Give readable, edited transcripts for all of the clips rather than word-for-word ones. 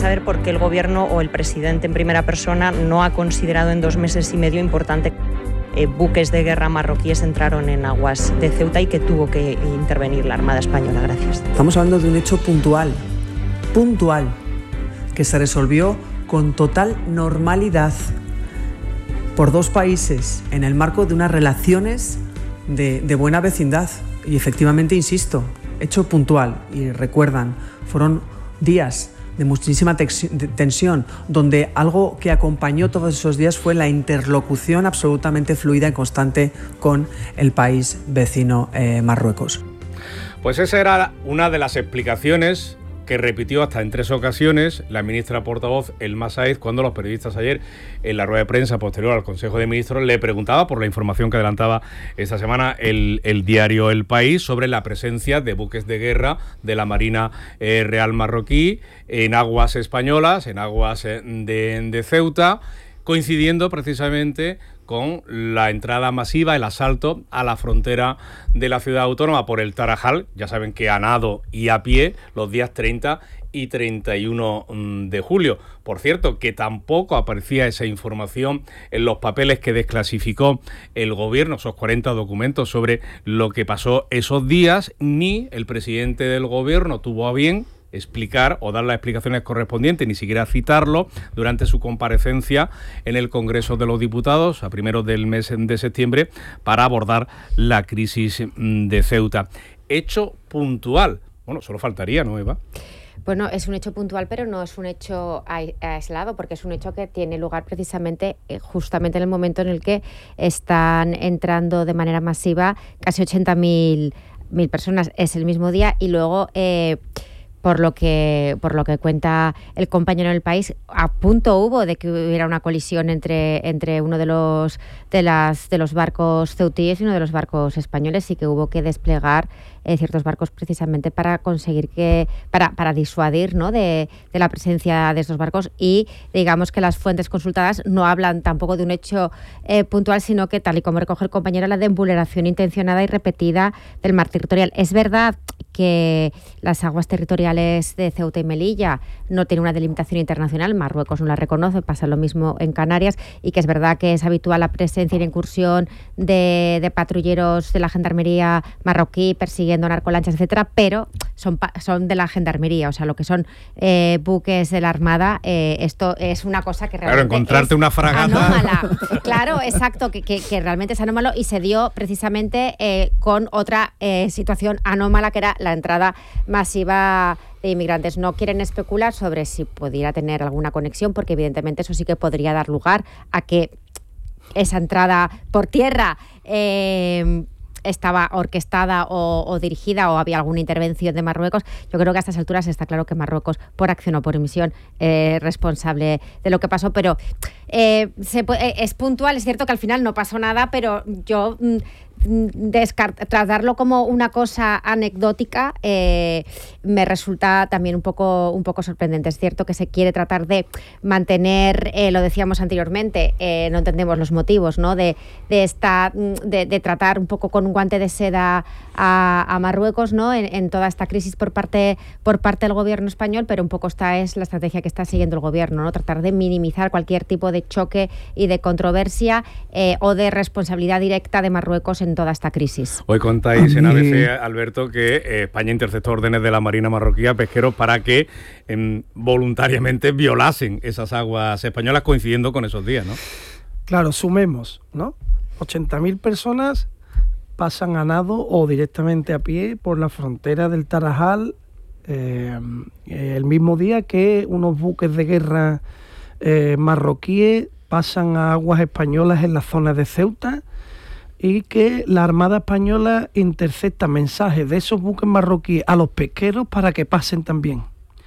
saber por qué el Gobierno o el presidente en primera persona no ha considerado en 2 meses y medio importante buques de guerra marroquíes entraron en aguas de Ceuta y que tuvo que intervenir la Armada Española. Gracias. Estamos hablando de un hecho puntual, que se resolvió con total normalidad por 2 países en el marco de unas relaciones de buena vecindad. Y efectivamente, insisto, hecho puntual. Y recuerdan, fueron días de muchísima tensión, donde algo que acompañó todos esos días fue la interlocución absolutamente fluida y constante con el país vecino Marruecos. Pues esa era una de las explicaciones que repitió hasta en 3 ocasiones la ministra portavoz Elma Saez cuando los periodistas ayer en la rueda de prensa posterior al Consejo de Ministros le preguntaba por la información que adelantaba esta semana el diario El País sobre la presencia de buques de guerra de la Marina Real marroquí en aguas españolas, en aguas de Ceuta, coincidiendo precisamente con la entrada masiva, el asalto a la frontera de la ciudad autónoma por el Tarajal, ya saben que a nado y a pie, los días 30 y 31 de julio. Por cierto, que tampoco aparecía esa información en los papeles que desclasificó el Gobierno, esos 40 documentos sobre lo que pasó esos días, ni el presidente del Gobierno tuvo a bien explicar o dar las explicaciones correspondientes, ni siquiera citarlo durante su comparecencia en el Congreso de los Diputados a primeros del mes de septiembre para abordar la crisis de Ceuta. Hecho puntual. Bueno, solo faltaría, ¿no, Eva? Bueno, es un hecho puntual, pero no es un hecho aislado, porque es un hecho que tiene lugar precisamente justamente en el momento en el que están entrando de manera masiva casi 80.000 personas. Es el mismo día y luego... Por lo que cuenta el compañero del País, a punto hubo de que hubiera una colisión entre uno de los barcos ceutíes y uno de los barcos españoles, y que hubo que desplegar ciertos barcos precisamente para conseguir para disuadir, ¿no?, de la presencia de estos barcos. Y digamos que las fuentes consultadas no hablan tampoco de un hecho puntual, sino que, tal y como recoge el compañero, la de vulneración intencionada y repetida del mar territorial. Es verdad que las aguas territoriales de Ceuta y Melilla no tienen una delimitación internacional, Marruecos no la reconoce, pasa lo mismo en Canarias, y que es verdad que es habitual la presencia y la incursión de patrulleros de la gendarmería marroquí persiguiendo narcolanchas, etcétera, pero son de la gendarmería, o sea, lo que son buques de la Armada, esto es una cosa que realmente encontrarte una fragata anómala. Claro, exacto, que realmente es anómalo, y se dio precisamente con otra situación anómala, que era la entrada masiva de inmigrantes. No quieren especular sobre si pudiera tener alguna conexión, porque evidentemente eso sí que podría dar lugar a que esa entrada por tierra estaba orquestada o dirigida, o había alguna intervención de Marruecos. Yo creo que a estas alturas está claro que Marruecos, por acción o por omisión, es responsable de lo que pasó, pero es puntual. Es cierto que al final no pasó nada, pero yo tratarlo como una cosa anecdótica me resulta también un poco sorprendente. Es cierto que se quiere tratar de mantener, lo decíamos anteriormente, no entendemos los motivos, ¿no?, de tratar un poco con un guante de seda a Marruecos, ¿no?, en toda esta crisis por parte del Gobierno español, pero un poco esta es la estrategia que está siguiendo el Gobierno, ¿no?, tratar de minimizar cualquier tipo de choque y de controversia o de responsabilidad directa de Marruecos en toda esta crisis. Hoy contáis en ABC, Alberto, que España interceptó órdenes de la Marina marroquí a pesqueros para que voluntariamente violasen esas aguas españolas, coincidiendo con esos días, ¿no? Claro, sumemos, ¿no? 80.000 personas pasan a nado o directamente a pie por la frontera del Tarajal el mismo día que unos buques de guerra marroquíes pasan a aguas españolas en la zona de Ceuta, y que la Armada Española intercepta mensajes de esos buques marroquíes a los pesqueros para que pasen también.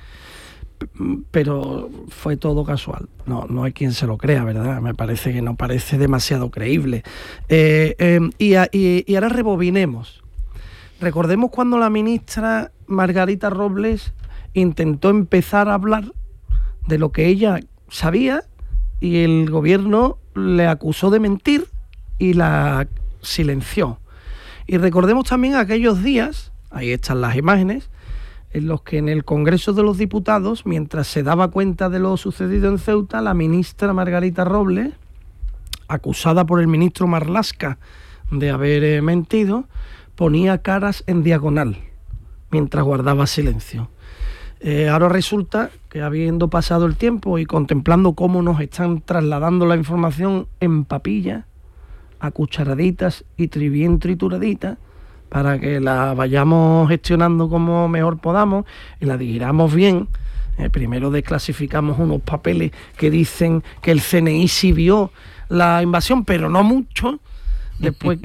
Pero fue todo casual. No hay quien se lo crea, ¿verdad? Me parece que no parece demasiado creíble. Y ahora rebobinemos. Recordemos cuando la ministra Margarita Robles intentó empezar a hablar de lo que ella sabía, y el Gobierno le acusó de mentir y la silenció. Y recordemos también aquellos días, ahí están las imágenes, en los que en el Congreso de los Diputados, mientras se daba cuenta de lo sucedido en Ceuta, la ministra Margarita Robles, acusada por el ministro Marlaska de haber mentido, ponía caras en diagonal mientras guardaba silencio. Ahora resulta que, habiendo pasado el tiempo y contemplando cómo nos están trasladando la información en papilla, a cucharaditas y bien trituradita, para que la vayamos gestionando como mejor podamos y la digiramos bien. Primero desclasificamos unos papeles que dicen que el CNI sí vio la invasión, pero no mucho. Después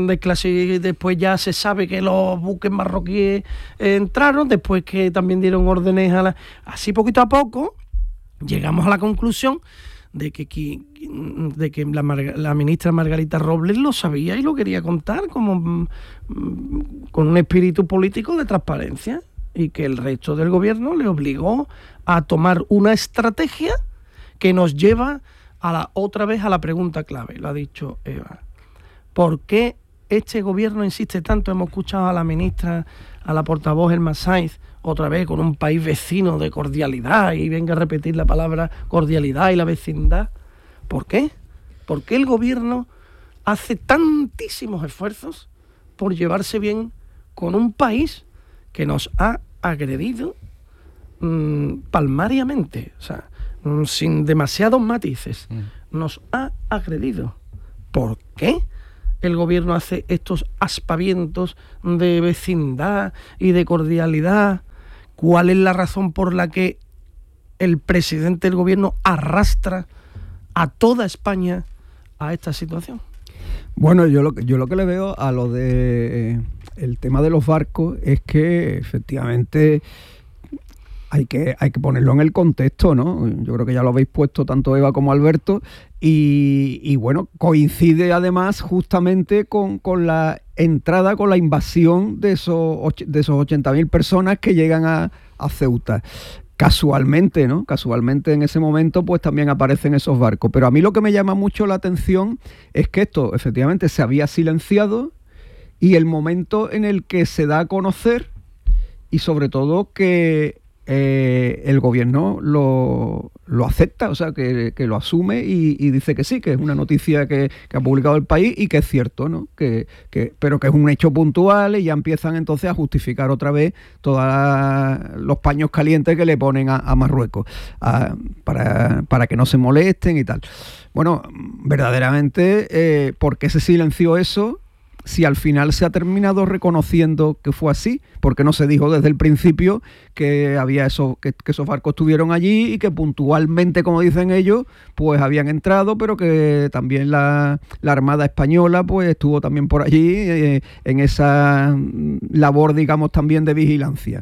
ya se sabe que los buques marroquíes entraron, después que también dieron órdenes así poquito a poco llegamos a la conclusión de que la ministra Margarita Robles lo sabía y lo quería contar como con un espíritu político de transparencia, y que el resto del gobierno le obligó a tomar una estrategia que nos lleva otra vez a la pregunta clave. Lo ha dicho Eva. ¿Por qué este gobierno insiste tanto? Hemos escuchado a la ministra, a la portavoz Elma Sáenz, otra vez con un país vecino de cordialidad, y venga a repetir la palabra cordialidad y la vecindad. ¿Por qué? ¿Por qué el gobierno hace tantísimos esfuerzos por llevarse bien con un país que nos ha agredido palmariamente? O sea, sin demasiados matices, nos ha agredido. ¿Por qué el gobierno hace estos aspavientos de vecindad y de cordialidad? ¿Cuál es la razón por la que el presidente del gobierno arrastra a toda España a esta situación? Bueno, yo lo que le veo a lo de el tema de los barcos es que efectivamente hay que ponerlo en el contexto, ¿no? Yo creo que ya lo habéis puesto tanto Eva como Alberto, y bueno, coincide además justamente con la entrada, con la invasión de esos 80.000 personas que llegan a Ceuta. Casualmente, ¿no? Casualmente en ese momento pues también aparecen esos barcos. Pero a mí lo que me llama mucho la atención es que esto efectivamente se había silenciado, y el momento en el que se da a conocer, y sobre todo que el gobierno lo acepta, o sea, que lo asume y dice que sí, que es una noticia que ha publicado el país y que es cierto, ¿no? Pero que es un hecho puntual, y ya empiezan entonces a justificar otra vez todos los paños calientes que le ponen a Marruecos para que no se molesten y tal. Bueno, verdaderamente, ¿por qué se silenció eso? Si al final se ha terminado reconociendo que fue así, porque no se dijo desde el principio que había que esos barcos estuvieron allí y que puntualmente, como dicen ellos, pues habían entrado, pero que también la Armada Española pues estuvo también por allí en esa labor, digamos, también de vigilancia.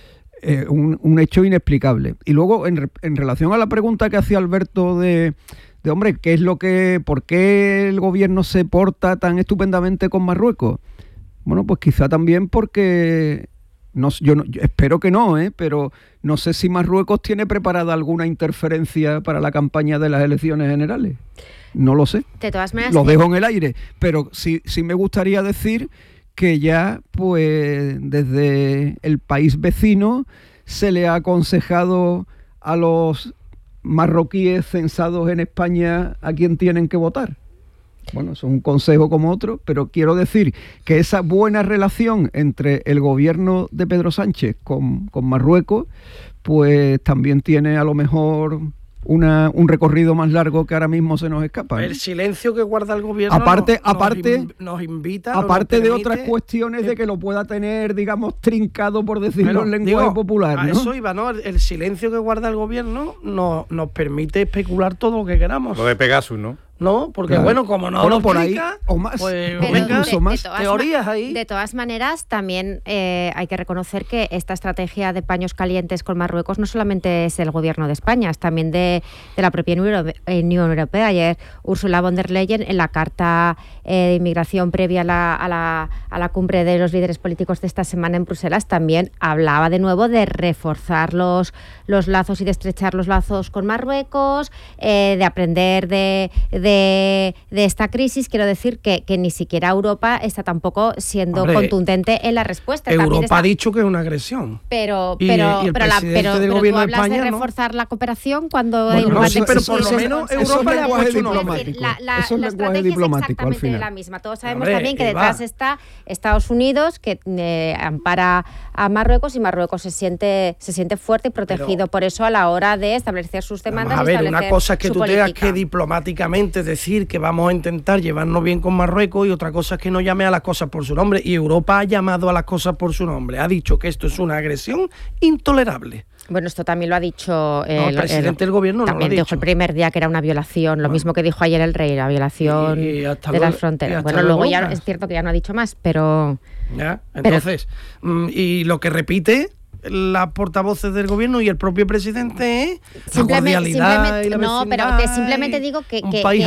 Un hecho inexplicable. Y luego, en relación a la pregunta que hacía Alberto de hombre, ¿por qué el gobierno se porta tan estupendamente con Marruecos? Bueno, pues quizá también porque, yo espero que no, pero no sé si Marruecos tiene preparada alguna interferencia para la campaña de las elecciones generales. No lo sé. De todas maneras, lo dejo en el aire, pero sí me gustaría decir que ya, pues, desde el país vecino se le ha aconsejado a los marroquíes censados en España a quién tienen que votar. Bueno, eso es un consejo como otro, pero quiero decir que esa buena relación entre el gobierno de Pedro Sánchez con Marruecos, pues también tiene a lo mejor un recorrido más largo que ahora mismo se nos escapa, ¿no? El silencio que guarda el gobierno nos invita, aparte de otras cuestiones de que lo pueda tener, digamos, trincado, por decirlo en lenguaje popular, ¿no? A eso iba, ¿no? El silencio que guarda el gobierno nos permite especular todo lo que queramos. Lo de Pegasus, ¿no? No, porque claro. Bueno, como no lo por explica, ahí, o más, pues incluso más teorías ahí. De todas maneras, también hay que reconocer que esta estrategia de paños calientes con Marruecos no solamente es el gobierno de España, es también de la propia Unión Europea. Ayer Ursula von der Leyen, en la carta de inmigración previa a la cumbre de los líderes políticos de esta semana en Bruselas, también hablaba de nuevo de reforzar los lazos y de estrechar los lazos con Marruecos, de aprender de de esta crisis, quiero decir que ni siquiera Europa está tampoco siendo contundente en la respuesta. Europa ha dicho que es una agresión. Pero el presidente del gobierno tú hablas de España, de reforzar la cooperación cuando hay lugar de pero por lo menos Europa le ha puesto un nombre. La estrategia es exactamente la misma. Todos sabemos también que detrás está Estados Unidos, que ampara a Marruecos, y Marruecos se siente fuerte y protegido por eso a la hora de establecer sus demandas. A ver, una cosa es que tú tengas que diplomáticamente decir que vamos a intentar llevarnos bien con Marruecos, y otra cosa es que no llame a las cosas por su nombre. Y Europa ha llamado a las cosas por su nombre. Ha dicho que esto es una agresión intolerable. Bueno, esto también lo ha dicho el presidente del gobierno. También no lo ha dijo dicho. el primer día que era una violación, lo mismo que dijo ayer el rey, la violación de las fronteras. Bueno, luego ya es cierto que ya no ha dicho más, pero... Ya, entonces, y lo que repite las portavoces del gobierno y el propio presidente, la cordialidad y la no, pero que simplemente digo que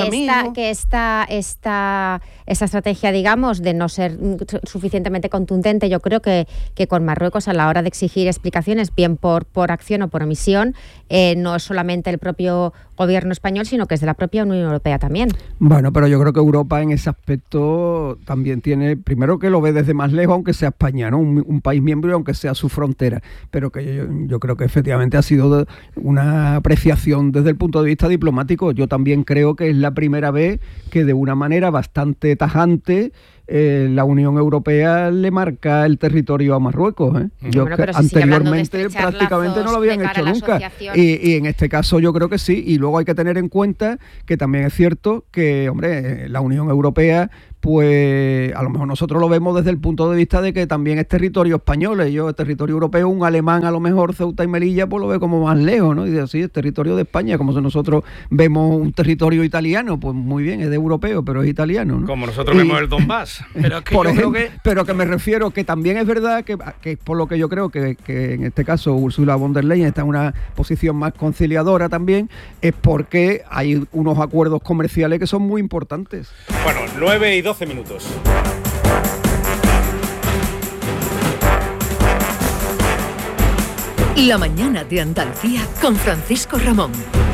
esta estrategia, digamos, de no ser suficientemente contundente, yo creo que con Marruecos a la hora de exigir explicaciones, bien por acción o por omisión, no es solamente el propio gobierno español, sino que es de la propia Unión Europea también. Bueno, pero yo creo que Europa en ese aspecto también tiene, primero que lo ve desde más lejos, aunque sea España, ¿no? Un país miembro y aunque sea su frontera, pero que yo creo que efectivamente ha sido una apreciación desde el punto de vista diplomático. Yo también creo que es la primera vez que de una manera bastante tajante la Unión Europea le marca el territorio a Marruecos. Anteriormente prácticamente no lo habían hecho nunca. Y en este caso yo creo que sí. Y luego hay que tener en cuenta que también es cierto que, hombre, la Unión Europea, pues a lo mejor nosotros lo vemos desde el punto de vista de que también es territorio español. El territorio europeo, un alemán a lo mejor, Ceuta y Melilla, pues lo ve como más lejos, ¿no? Y dice, sí, es territorio de España, como si nosotros vemos un territorio italiano, pues muy bien, es de europeo, pero es italiano, ¿no? Como nosotros vemos el Donbass. Pero, pero que me refiero que también es verdad que por lo que yo creo que en este caso Ursula von der Leyen está en una posición más conciliadora también, es porque hay unos acuerdos comerciales que son muy importantes. Bueno, 9:12 minutos. La mañana de Andalucía con Francisco Ramón.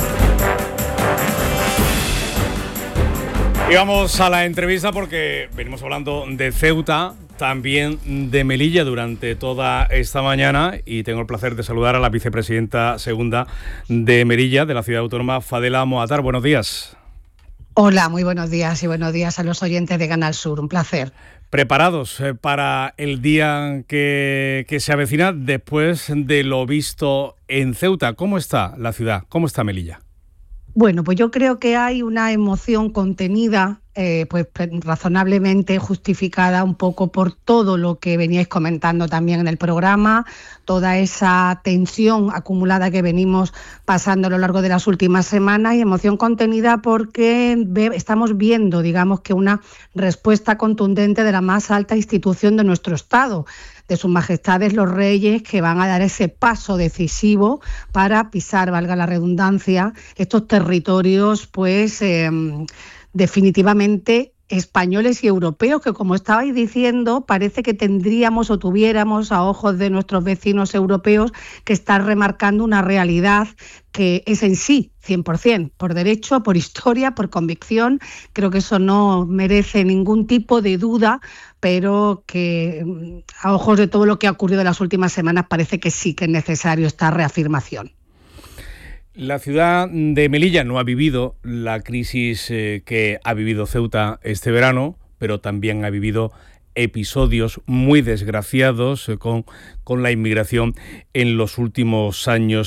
Y vamos a la entrevista porque venimos hablando de Ceuta, también de Melilla durante toda esta mañana, y tengo el placer de saludar a la vicepresidenta segunda de Melilla, de la ciudad autónoma, Fadela Moatar. Buenos días. Hola, muy buenos días y buenos días a los oyentes de Canal Sur. Un placer. ¿Preparados para el día que se avecina después de lo visto en Ceuta? ¿Cómo está la ciudad? ¿Cómo está Melilla? Bueno, pues yo creo que hay una emoción contenida, pues razonablemente justificada un poco por todo lo que veníais comentando también en el programa, toda esa tensión acumulada que venimos pasando a lo largo de las últimas semanas, y emoción contenida porque estamos viendo, digamos, que una respuesta contundente de la más alta institución de nuestro Estado, de sus majestades los reyes, que van a dar ese paso decisivo para pisar, valga la redundancia, estos territorios, pues definitivamente españoles y europeos, que, como estabais diciendo, parece que tendríamos o tuviéramos a ojos de nuestros vecinos europeos que estar remarcando una realidad que es en sí 100%, por derecho, por historia, por convicción. Creo que eso no merece ningún tipo de duda, pero que a ojos de todo lo que ha ocurrido en las últimas semanas parece que sí que es necesario esta reafirmación. La ciudad de Melilla no ha vivido la crisis que ha vivido Ceuta este verano, pero también ha vivido episodios muy desgraciados con la inmigración en los últimos años.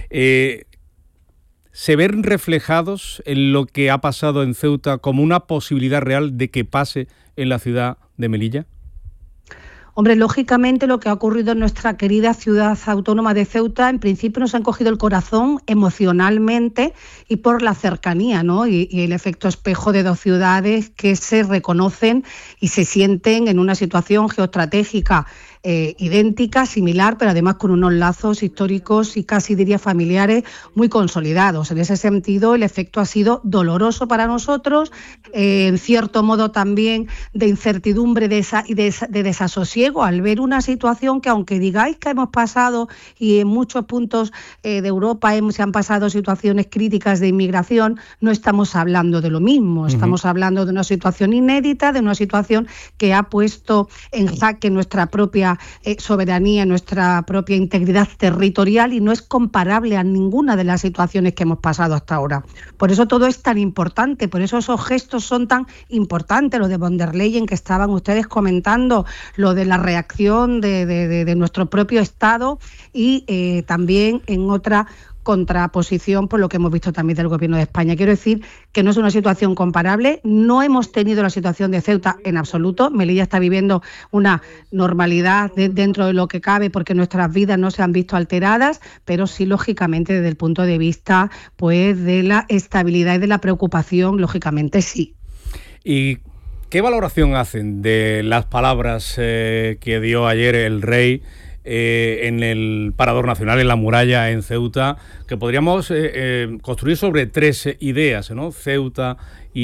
¿Se ven reflejados en lo que ha pasado en Ceuta como una posibilidad real de que pase en la ciudad de Melilla? Hombre, lógicamente lo que ha ocurrido en nuestra querida ciudad autónoma de Ceuta, en principio nos han cogido el corazón emocionalmente y por la cercanía, ¿no? Y el efecto espejo de dos ciudades que se reconocen y se sienten en una situación geoestratégica idéntica, similar, pero además con unos lazos históricos y casi diría familiares muy consolidados. En ese sentido, el efecto ha sido doloroso para nosotros, en cierto modo también de incertidumbre y de desasosiego al ver una situación que, aunque digáis que hemos pasado y en muchos puntos de Europa se han pasado situaciones críticas de inmigración, no estamos hablando de lo mismo. Estamos hablando de una situación inédita, de una situación que ha puesto en jaque nuestra propia soberanía, nuestra propia integridad territorial, y no es comparable a ninguna de las situaciones que hemos pasado hasta ahora. Por eso todo es tan importante, por eso esos gestos son tan importantes, lo de von der Leyen que estaban ustedes comentando, lo de la reacción de nuestro propio Estado y también en otra contraposición por lo que hemos visto también del Gobierno de España. Quiero decir que no es una situación comparable, no hemos tenido la situación de Ceuta en absoluto. Melilla está viviendo una normalidad dentro de lo que cabe porque nuestras vidas no se han visto alteradas, pero sí, lógicamente, desde el punto de vista pues de la estabilidad y de la preocupación, lógicamente sí. ¿Y qué valoración hacen de las palabras que dio ayer el rey en el Parador Nacional, en la muralla en Ceuta, que podríamos construir sobre tres ideas, ¿no? Ceuta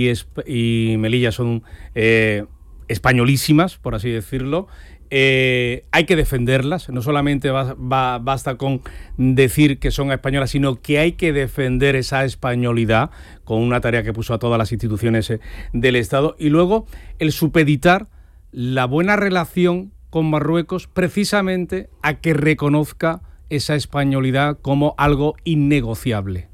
y Melilla son españolísimas, por así decirlo. Hay que defenderlas, no solamente basta con decir que son españolas, sino que hay que defender esa españolidad con una tarea que puso a todas las instituciones del Estado, y luego el supeditar la buena relación con Marruecos precisamente a que reconozca esa españolidad como algo innegociable.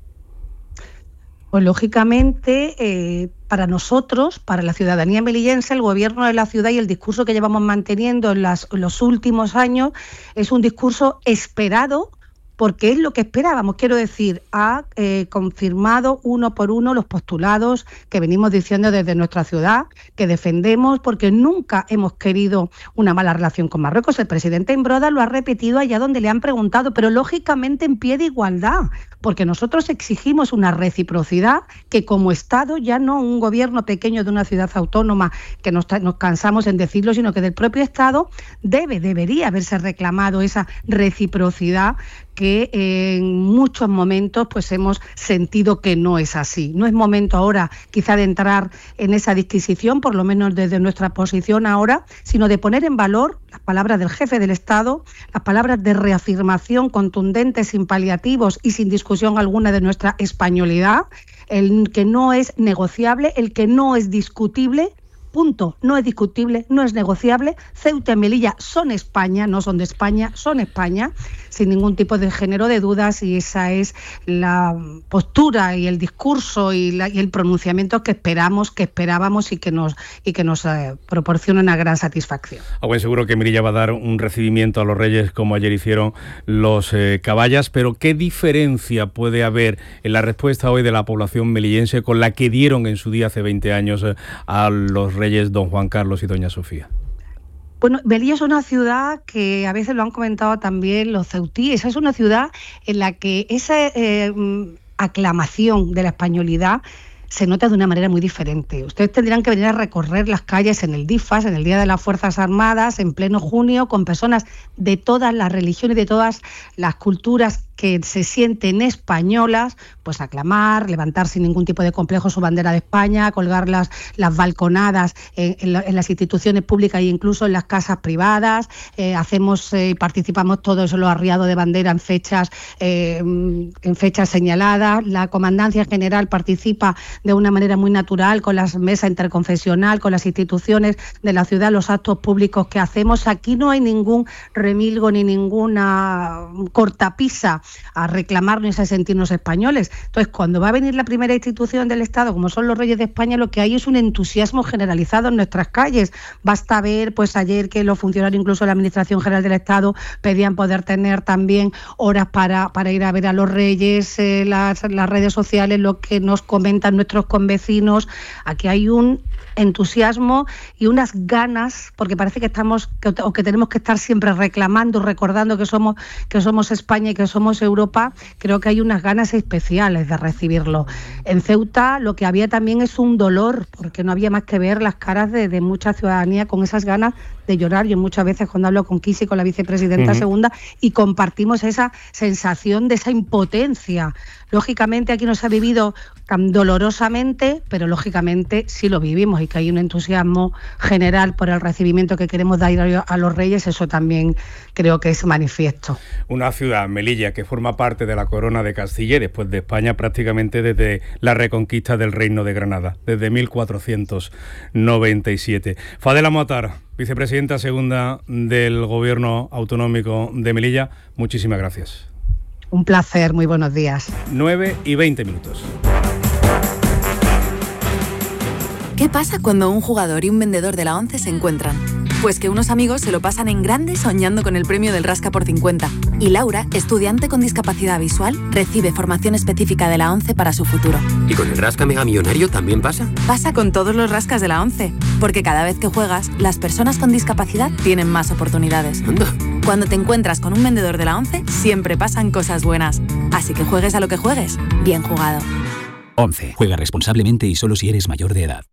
Pues lógicamente, para nosotros, para la ciudadanía melillense, el gobierno de la ciudad y el discurso que llevamos manteniendo en los últimos años es un discurso esperado, porque es lo que esperábamos. Quiero decir, ha confirmado uno por uno los postulados que venimos diciendo desde nuestra ciudad, que defendemos, porque nunca hemos querido una mala relación con Marruecos. El presidente Imbroda lo ha repetido allá donde le han preguntado, pero lógicamente en pie de igualdad, porque nosotros exigimos una reciprocidad que como Estado, ya no un gobierno pequeño de una ciudad autónoma, que nos cansamos en decirlo, sino que del propio Estado debería haberse reclamado esa reciprocidad que en muchos momentos pues hemos sentido que no es así. No es momento ahora quizá de entrar en esa disquisición, por lo menos desde nuestra posición ahora, sino de poner en valor las palabras del jefe del Estado, las palabras de reafirmación contundentes, sin paliativos y sin discusión alguna de nuestra españolidad, el que no es negociable, el que no es discutible. Punto. No es discutible, no es negociable. Ceuta y Melilla son España, no son de España, son España, sin ningún tipo de género de dudas, y esa es la postura y el discurso y el pronunciamiento que esperábamos y que nos proporciona una gran satisfacción. Bueno, seguro que Melilla va a dar un recibimiento a los Reyes como ayer hicieron los caballas, pero ¿qué diferencia puede haber en la respuesta hoy de la población melillense con la que dieron en su día hace 20 años a los Reyes don Juan Carlos y doña Sofía? Bueno, Melilla es una ciudad que a veces lo han comentado también los ceutíes, es una ciudad en la que esa aclamación de la españolidad se nota de una manera muy diferente. Ustedes tendrían que venir a recorrer las calles en el DIFAS, en el Día de las Fuerzas Armadas, en pleno junio, con personas de todas las religiones, de todas las culturas que se sienten españolas, pues aclamar, levantar sin ningún tipo de complejo su bandera de España, colgar las balconadas en las instituciones públicas e incluso en las casas privadas. Hacemos y participamos todos en los arriados de bandera en fechas señaladas. La Comandancia General participa de una manera muy natural con las mesas interconfesional, con las instituciones de la ciudad, los actos públicos que hacemos. Aquí no hay ningún remilgo ni ninguna cortapisa a reclamarnos y a sentirnos españoles. Entonces, cuando va a venir la primera institución del Estado, como son los Reyes de España, lo que hay es un entusiasmo generalizado en nuestras calles. Basta ver, pues ayer, que los funcionarios, incluso de la Administración General del Estado, pedían poder tener también horas para ir a ver a los Reyes, las redes sociales, lo que nos comentan nuestros convecinos. Aquí hay un entusiasmo y unas ganas, porque parece que tenemos que estar siempre reclamando, recordando que somos España y que somos recibimos Europa, creo que hay unas ganas especiales de recibirlo. En Ceuta lo que había también es un dolor, porque no había más que ver las caras de mucha ciudadanía con esas ganas de llorar. Yo muchas veces cuando hablo con Kisi, con la vicepresidenta segunda, y compartimos esa sensación de esa impotencia. Lógicamente aquí no se ha vivido tan dolorosamente, pero lógicamente sí lo vivimos, y que hay un entusiasmo general por el recibimiento que queremos dar a los reyes, eso también creo que es manifiesto. Una ciudad, Melilla, que forma parte de la corona de Castilla y después de España prácticamente desde la reconquista del Reino de Granada, desde 1497. Fadela Moatar, vicepresidenta segunda del Gobierno Autonómico de Melilla, muchísimas gracias. Un placer, muy buenos días. 9:20. ¿Qué pasa cuando un jugador y un vendedor de la ONCE se encuentran? Pues que unos amigos se lo pasan en grande soñando con el premio del Rasca por 50. Y Laura, estudiante con discapacidad visual, recibe formación específica de la ONCE para su futuro. ¿Y con el Rasca Mega Millonario también pasa? Pasa con todos los rascas de la ONCE, porque cada vez que juegas, las personas con discapacidad tienen más oportunidades. Anda. Cuando te encuentras con un vendedor de la ONCE, siempre pasan cosas buenas. Así que juegues a lo que juegues, bien jugado. ONCE. Juega responsablemente y solo si eres mayor de edad.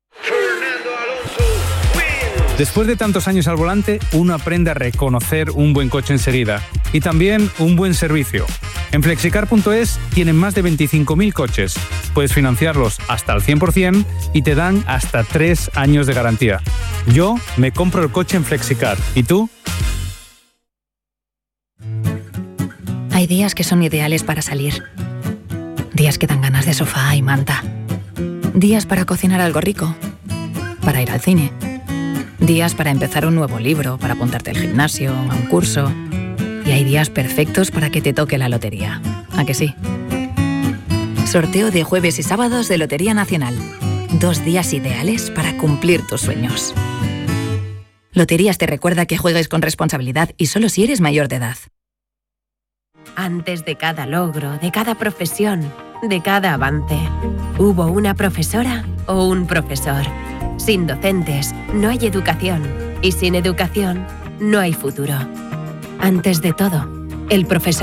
Después de tantos años al volante, uno aprende a reconocer un buen coche enseguida y también un buen servicio. En Flexicar.es tienen más de 25.000 coches. Puedes financiarlos hasta al 100% y te dan hasta 3 años de garantía. Yo me compro el coche en Flexicar. ¿Y tú? Hay días que son ideales para salir. Días que dan ganas de sofá y manta. Días para cocinar algo rico. Para ir al cine. Días para empezar un nuevo libro, para apuntarte al gimnasio, a un curso. Y hay días perfectos para que te toque la lotería. ¿A que sí? Sorteo de jueves y sábados de Lotería Nacional. 2 días ideales para cumplir tus sueños. Loterías te recuerda que juegues con responsabilidad y solo si eres mayor de edad. Antes de cada logro, de cada profesión, de cada avance, hubo una profesora o un profesor. Sin docentes, no hay educación. Y sin educación, no hay futuro. Antes de todo, el profesor